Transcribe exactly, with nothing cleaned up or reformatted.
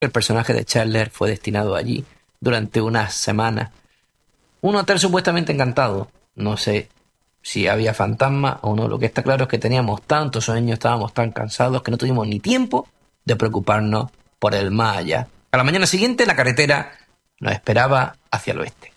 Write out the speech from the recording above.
El personaje de Chandler fue destinado allí durante unas semanas. Un hotel supuestamente encantado. No sé si había fantasmas o no. Lo que está claro es que teníamos tantos sueños, estábamos tan cansados que no tuvimos ni tiempo de preocuparnos por el más allá. A la mañana siguiente la carretera nos esperaba hacia el oeste.